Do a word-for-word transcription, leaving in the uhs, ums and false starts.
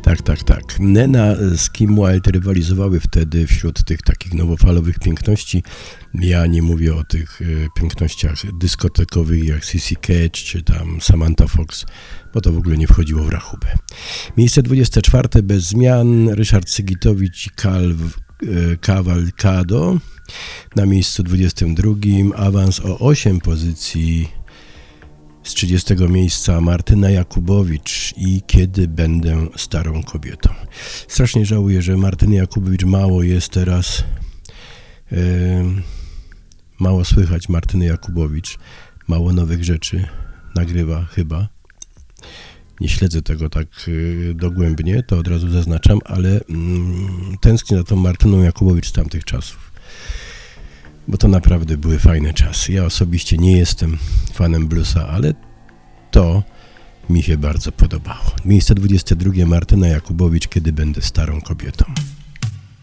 Tak, tak, tak. Nena z Kim Wilde rywalizowały wtedy wśród tych takich nowofalowych piękności. Ja nie mówię o tych y, pięknościach dyskotekowych jak C C Catch czy tam Samantha Fox, bo to w ogóle nie wchodziło w rachubę. Miejsce dwudzieste czwarte bez zmian, Ryszard Sygitowicz i Calv, y, Cavalcado. Na miejscu dwudziestym drugim awans o osiem pozycji z trzydziestego miejsca Martyna Jakubowicz i Kiedy będę starą kobietą. Strasznie żałuję, że Martyny Jakubowicz mało jest teraz, yy, mało słychać Martyny Jakubowicz, mało nowych rzeczy nagrywa chyba. Nie śledzę tego tak yy, dogłębnie, to od razu zaznaczam, ale yy, tęsknię za tą Martyną Jakubowicz z tamtych czasów. Bo to naprawdę były fajne czasy. Ja osobiście nie jestem fanem bluesa, ale to mi się bardzo podobało. Miejsce dwudzieste drugie Martyna Jakubowicz, Kiedy będę starą kobietą.